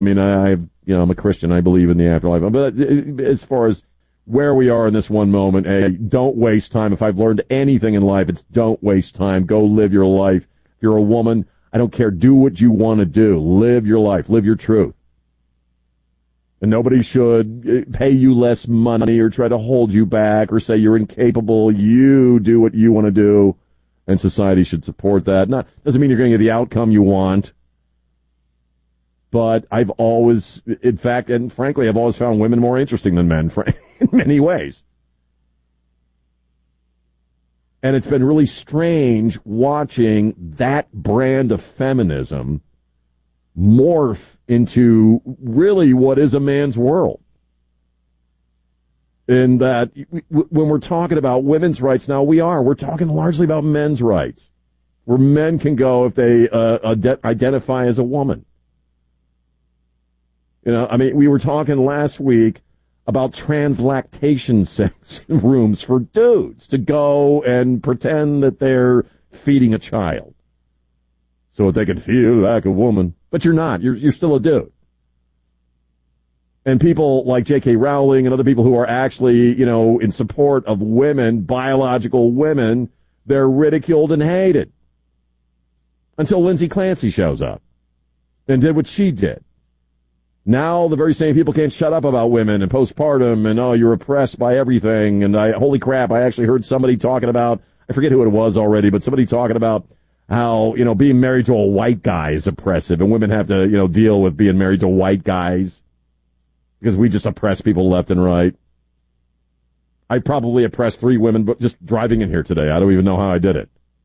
mean, I'm a Christian. I believe in the afterlife. But as far as where we are in this one moment, hey, don't waste time. If I've learned anything in life, it's don't waste time. Go live your life. If you're a woman, I don't care. Do what you want to do. Live your life. Live your truth. And nobody should pay you less money or try to hold you back or say you're incapable. You do what you want to do, and society should support that. Doesn't mean you're going to get the outcome you want. But I've always, in fact, and frankly, I've always found women more interesting than men in many ways. And it's been really strange watching that brand of feminism morph into really what is a man's world. In that when we're talking about women's rights now, we're talking largely about men's rights, where men can go if they identify as a woman. You know, I mean, we were talking last week about translactation sex rooms for dudes to go and pretend that they're feeding a child so that they can feel like a woman. But you're not. You're still a dude. And people like J.K. Rowling and other people who are actually, you know, in support of women, biological women, they're ridiculed and hated. Until Lindsay Clancy shows up and did what she did. Now the very same people can't shut up about women and postpartum and, oh, you're oppressed by everything. And holy crap, I actually heard somebody talking about, I forget who it was already, but somebody talking about how, you know, being married to a white guy is oppressive and women have to, you know, deal with being married to white guys because we just oppress people left and right. I probably oppressed 3 women, but just driving in here today. I don't even know how I did it.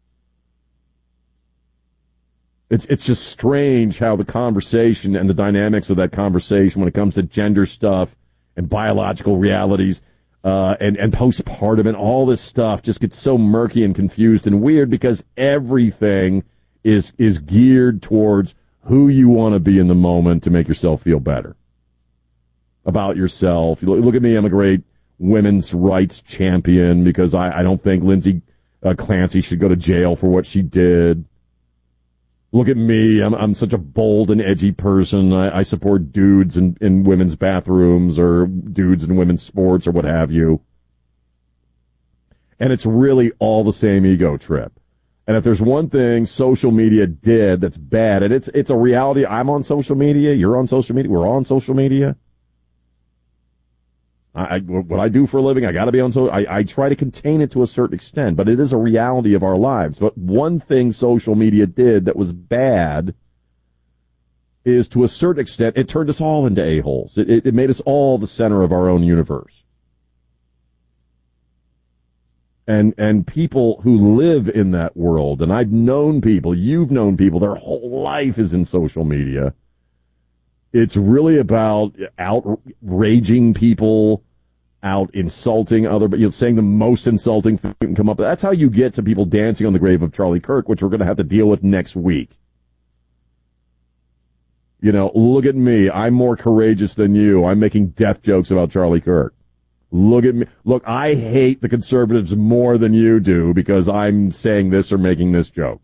It's just strange how the conversation and the dynamics of that conversation when it comes to gender stuff and biological realities and postpartum and all this stuff just gets so murky and confused and weird because everything is geared towards who you want to be in the moment to make yourself feel better about yourself. Look at me, I'm a great women's rights champion because I don't think Lindsay Clancy should go to jail for what she did. Look at me, I'm such a bold and edgy person. I support dudes in women's bathrooms or dudes in women's sports or what have you. And it's really all the same ego trip. And if there's one thing social media did that's bad, and it's a reality, I'm on social media, you're on social media, we're all on social media. What I do for a living, I got to be on social. I try to contain it to a certain extent, but it is a reality of our lives. But one thing social media did that was bad is, to a certain extent, it turned us all into a-holes. It made us all the center of our own universe. And people who live in that world, and I've known people, you've known people, their whole life is in social media. It's really about outraging people, out insulting other, but saying the most insulting thing you can come up with. That's how you get to people dancing on the grave of Charlie Kirk, which we're going to have to deal with next week. You know, look at me. I'm more courageous than you. I'm making death jokes about Charlie Kirk. Look at me. Look, I hate the conservatives more than you do because I'm saying this or making this joke.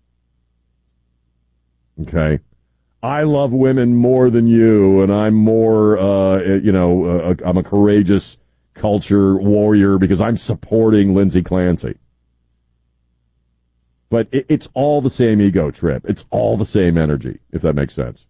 Okay? I love women more than you, and I'm more, I'm a courageous culture warrior because I'm supporting Lindsay Clancy. But it's all the same ego trip. It's all the same energy, if that makes sense.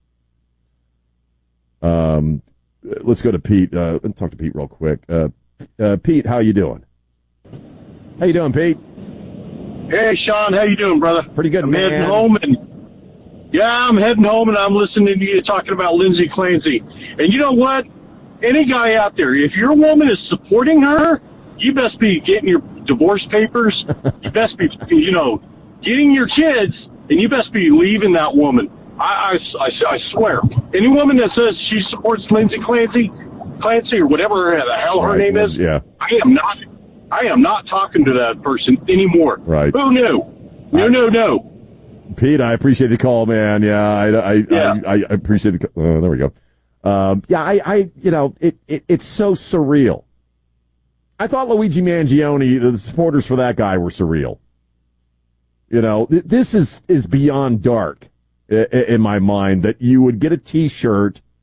Let's go to Pete. Let's talk to Pete real quick. Pete, how you doing? How you doing, Pete? Hey, Sean, how you doing, brother? Pretty good, man. Heading home I'm heading home and I'm listening to you talking about Lindsay Clancy. And you know what? Any guy out there, if your woman is supporting her, you best be getting your divorce papers. You best be, getting your kids, and you best be leaving that woman. I swear. Any woman that says she supports Lindsay Clancy or whatever the hell her name is, yeah. I am not talking to that person anymore. Right. Who knew? No. Pete, I appreciate the call, man. Yeah, I appreciate the call. There we go. It's so surreal. I thought Luigi Mangione, the supporters for that guy were surreal. You know, this is beyond dark in my mind, that you would get a T-shirt